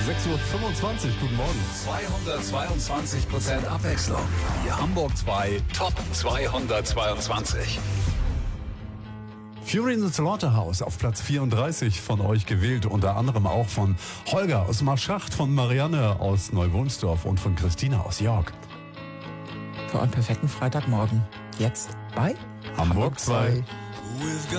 6.25 Uhr, guten Morgen. 222% Abwechslung. Die Hamburg 2 Top 222. Fury in the Slaughterhouse auf Platz 34 von euch gewählt, unter anderem auch von Holger aus Marschacht, von Marianne aus Neuwunsdorf und von Christina aus York. Für einen perfekten Freitagmorgen. Jetzt bei Hamburg 2.